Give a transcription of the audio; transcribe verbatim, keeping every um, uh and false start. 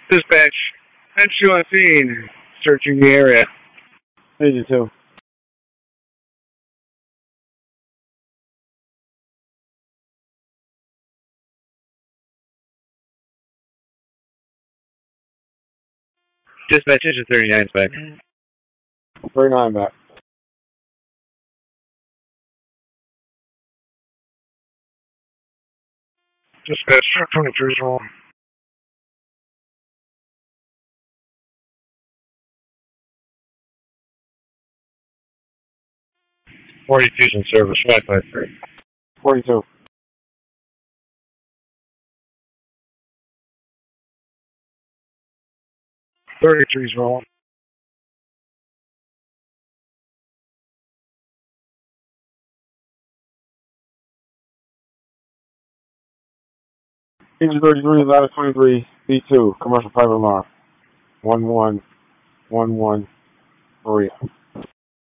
Dispatch, entry on scene, searching the area. Agent two. Dispatch, engine thirty-nine back. thirty-nine back. Dispatch, truck twenty-three is wrong. forty-two in service, five five three. forty-two. thirty-three is wrong. Agent thirty-three, ladder twenty-three, B two, commercial private alarm. one one one one three.